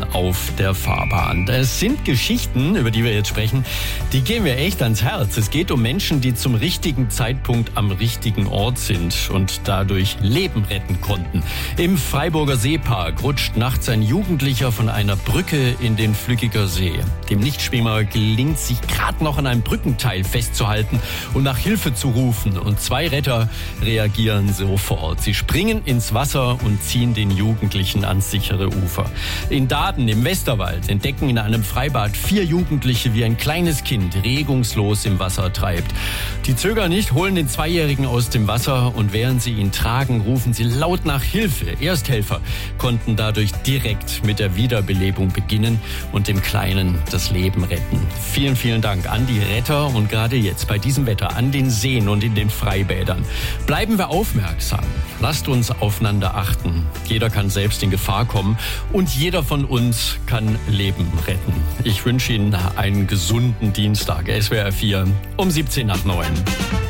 auf der Fahrbahn. Das sind Geschichten, über die wir jetzt sprechen, die gehen mir echt ans Herz. Es geht um Menschen, die zum richtigen Zeitpunkt am richtigen Ort sind und dadurch Leben retten konnten. Im Freiburger Seepark rutscht nachts ein Jugendlicher von einer Brücke in den Flückiger See. Dem Nichtschwimmer gelingt sich gerade noch an einem Brückenteil festzuhalten und nach Hilfe zu rufen. Und 2 Retter reagieren sofort. Sie springen ins Wasser und ziehen den Jugendlichen ans sichere Ufer. In Daden im Westerwald entdecken in einem Freibad 4 Jugendliche, wie ein kleines Kind regungslos im Wasser treibt. Die zögern nicht, holen den 2-Jährigen aus dem Wasser und während sie ihn tragen, rufen sie laut nach Hilfe. Ersthelfer konnten dadurch direkt mit der Wiederbelebung beginnen und dem Kleinen das Leben retten. Vielen, vielen Dank an die Retter und gerade jetzt bei diesem Wetter an den Seen und in den Freibädern. Bleiben wir aufmerksam. Lasst uns aufeinander achten. Jeder kann selbst in Gefahr kommen und jeder von uns kann Leben retten. Ich wünsche Ihnen einen gesunden Dienstag. SWR 4 um 7:17.